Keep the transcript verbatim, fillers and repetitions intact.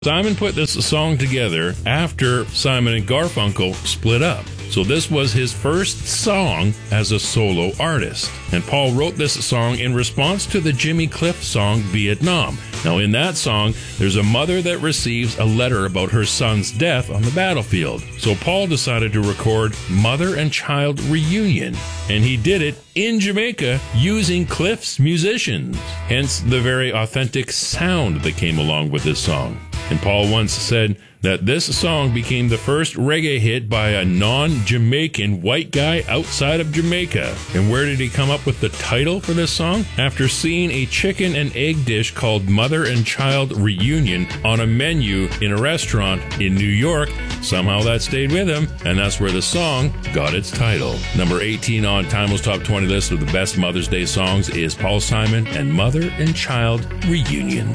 Simon put this song together after Simon and Garfunkel split up. So this was his first song as a solo artist. And Paul wrote this song in response to the Jimmy Cliff song Vietnam. Now in that song, there's a mother that receives a letter about her son's death on the battlefield. So Paul decided to record Mother and Child Reunion. And he did it in Jamaica using Cliff's musicians. Hence the very authentic sound that came along with this song. And Paul once said that this song became the first reggae hit by a non-Jamaican white guy outside of Jamaica. And where did he come up with the title for this song? After seeing a chicken and egg dish called Mother and Child Reunion on a menu in a restaurant in New York, somehow that stayed with him, and that's where the song got its title. Number eighteen on Timeless Top twenty list of the best Mother's Day songs is Paul Simon and Mother and Child Reunion.